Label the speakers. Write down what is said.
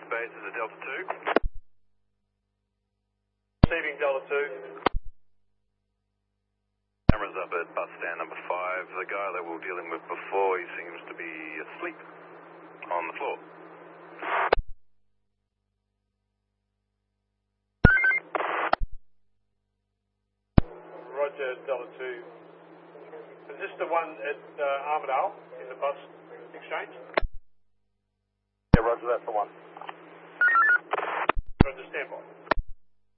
Speaker 1: base is a Delta 2.
Speaker 2: Receiving Delta 2.
Speaker 1: Cameras up at bus stand number 5. The guy that we were dealing with before, he seems to be asleep on the floor.
Speaker 2: Roger, Delta 2. Is this the one at Armidale in the bus exchange?
Speaker 3: Yeah, Roger, that's the one.
Speaker 2: Roger, stand by.